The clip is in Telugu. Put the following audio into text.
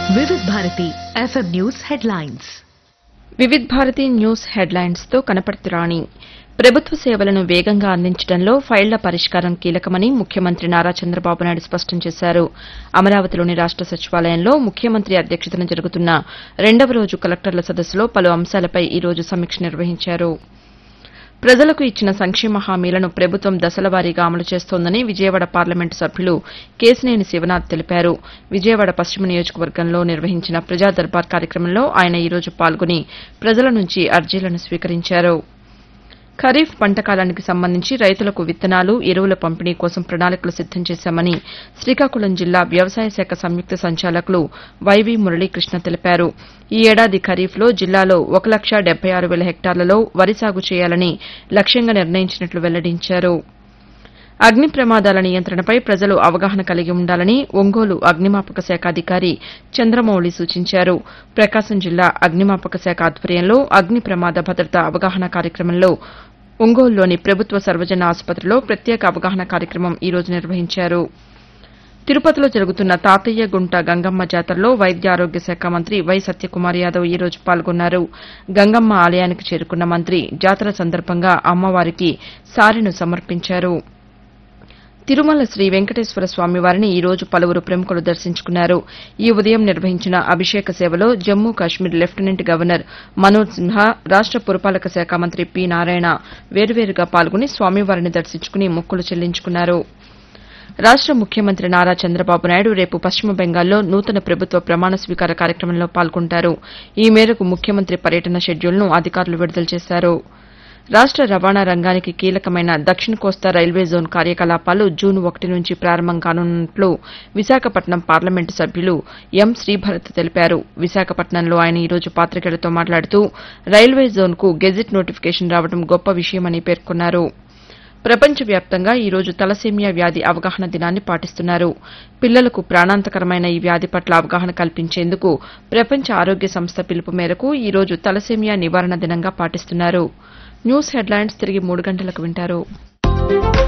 వివిధ భారతి ఎఫ్ఎం న్యూస్ హెడ్లైన్స్. వివిధ భారతి న్యూస్ హెడ్లైన్స్ తో కనపర్తి రాణి. ప్రభుత్వ సేవలను వేగంగా అందించడంలో ఫైళ్ల పరిష్కారం కీలకమని ముఖ్యమంత్రి నారా చంద్రబాబు నాయుడు స్పష్టం చేశారు. అమరావతిలోని రాష్ట సచివాలయంలో ముఖ్యమంత్రి అధ్యక్షతన జరుగుతున్న 2వ రోజు కలెక్టర్ల సదస్సులో పలు అంశాలపై ఈ రోజు సమీక్ష నిర్వహించారు. ప్రజలకు ఇచ్చిన సంక్షేమ హామీలను ప్రభుత్వం దశలవారీగా అమలు చేస్తోందని విజయవాడ పార్లమెంటు సభ్యులు కేశినేని శివనాథ్ తెలిపారు. విజయవాడ పశ్చిమ నియోజకవర్గంలో నిర్వహించిన ప్రజా దర్బార్ కార్యక్రమంలో ఆయన ఈ రోజు పాల్గొని ప్రజల నుంచి అర్జీలను స్వీకరించారు. ఖరీఫ్ పంట కాలానికి సంబంధించి రైతులకు విత్తనాలు, ఎరువుల పంపిణీ కోసం ప్రణాళికలు సిద్దం చేశామని శ్రీకాకుళం జిల్లా వ్యవసాయ శాఖ సంయుక్త సంచాలకులు వైవీ మురళీకృష్ణ తెలిపారు. ఈ ఏడాది ఖరీఫ్లో జిల్లాలో 1,76,000 హెక్టార్లలో వరి సాగు చేయాలని లక్ష్యంగా నిర్ణయించినట్లు వెల్లడించారు. అగ్ని ప్రమాదాల నియంత్రణపై ప్రజలు అవగాహన కలిగి ఉండాలని ఒంగోలు అగ్నిమాపక శాఖ అధికారి చంద్రమౌళి సూచించారు. ప్రకాశం జిల్లా అగ్నిమాపక శాఖ ఆధ్వర్యంలో అగ్ని ప్రమాద భద్రత అవగాహన కార్యక్రమంలో ఒంగోలులోని ప్రభుత్వ సర్వజన ఆసుపత్రిలో ప్రత్యేక అవగాహన కార్యక్రమం ఈ రోజు నిర్వహించారు. తిరుపతిలో జరుగుతున్న తాతయ్య గుంట గంగమ్మ జాతరలో వైద్య ఆరోగ్య శాఖ మంత్రి వై సత్యకుమార్ యాదవ్ ఈ రోజు పాల్గొన్నారు. గంగమ్మ ఆలయానికి చేరుకున్న మంత్రి జాతర సందర్భంగా అమ్మవారికి సారెను సమర్పించారు. తిరుమల శ్రీ వెంకటేశ్వర స్వామివారిని ఈ రోజు పలువురు ప్రముఖులు దర్శించుకున్నారు. ఈ ఉదయం నిర్వహించిన అభిషేక సేవలో జమ్మూ కాశ్మీర్ లెఫ్టినెంట్ గవర్నర్ మనోజ్ సిన్హా, రాష్ట పురపాలక శాఖ మంత్రి పి నారాయణ వేర్వేరుగా పాల్గొని స్వామివారిని దర్శించుకుని మొక్కులు చెల్లించుకున్నారు. రాష్ట ముఖ్యమంత్రి నారా చంద్రబాబు నాయుడు రేపు పశ్చిమ బెంగాల్లో నూతన ప్రభుత్వ ప్రమాణ స్వీకార కార్యక్రమంలో పాల్గొంటారు. ఈ మేరకు ముఖ్యమంత్రి పర్యటన షెడ్యూల్ను అధికారులు విడుదల చేశారు. రాష్ట రవాణా రంగానికి కీలకమైన దక్షిణ కోస్తా రైల్వే జోన్ కార్యకలాపాలు జూన్ 1 నుంచి ప్రారంభం కానున్నట్లు విశాఖపట్నం పార్లమెంటు సభ్యులు ఎం శ్రీభరత్ తెలిపారు. విశాఖపట్నంలో ఆయన ఈ రోజు పాతికేయులతో మాట్లాడుతూ రైల్వే జోన్కు గెజిట్ నోటిఫికేషన్ రావడం గొప్ప విషయమని పేర్కొన్నారు. ప్రపంచవ్యాప్తంగా ఈ రోజు తలసేమియా వ్యాధి అవగాహన దినాన్ని పాటిస్తున్నారు. పిల్లలకు ప్రాణాంతకరమైన ఈ వ్యాధి పట్ల అవగాహన కల్పించేందుకు ప్రపంచ ఆరోగ్య సంస్థ పిలుపు మేరకు ఈ రోజు తలసేమియా నివారణ దినంగా పాటిస్తున్నారు. న్యూస్ హెడ్లైన్స్ తిరిగి 3 గంటలకు వింటారు.